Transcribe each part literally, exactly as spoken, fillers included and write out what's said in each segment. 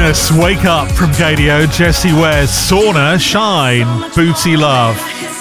Venus, Wake Up from K D O, Jessie Ware's Sauna, Shine, Bootsy Love.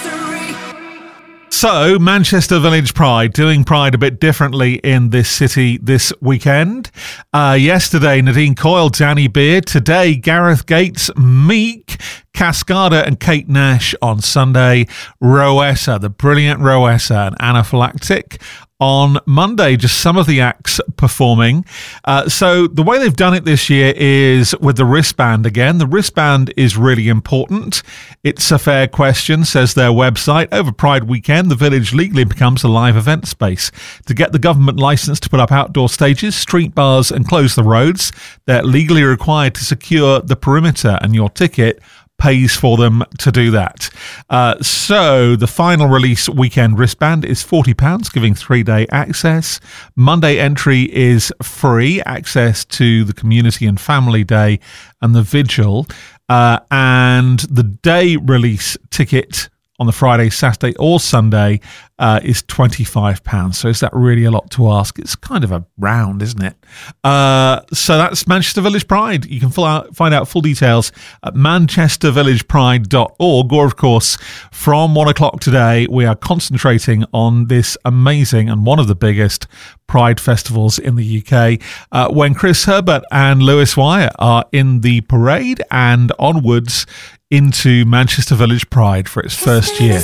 So, Manchester Village Pride, doing Pride a bit differently in this city this weekend. Uh, yesterday, Nadine Coyle, Danny Beard. Today, Gareth Gates, Meek, Cascada and Kate Nash on Sunday. Roessa, the brilliant Roessa and Anaphylactic on Monday. Just some of the acts performing. Uh, so the way they've done it this year is with the wristband again. The wristband is really important. It's a fair question, says their website. Over Pride weekend, the village legally becomes a live event space. To get the government license to put up outdoor stages, street bars and close the roads, they're legally required to secure the perimeter, and your ticket pays for them to do that. Uh, so the final release weekend wristband is forty pounds, giving three-day access. Monday entry is free, access to the community and family day and the vigil. Uh, and the day release ticket on the Friday, Saturday or Sunday uh, is twenty-five pounds. So is that really a lot to ask? It's kind of a round, isn't it? Uh, so that's Manchester Village Pride. You can full out, find out full details at manchester village pride dot org, or of course, from one o'clock today, we are concentrating on this amazing and one of the biggest Pride festivals in the U K, uh, when Chris Herbert and Lewis Wyatt are in the parade and onwards into Manchester Village Pride for its first year.